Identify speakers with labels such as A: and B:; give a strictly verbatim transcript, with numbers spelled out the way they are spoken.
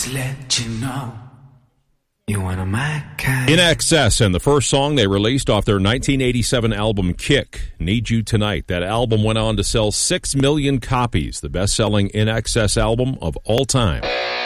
A: to let you know you're one of my kind.
B: In Excess, and the first song they released off their nineteen eighty-seven album Kick, Need You Tonight. That album went on to sell six million copies, the best-selling In Excess album of all time.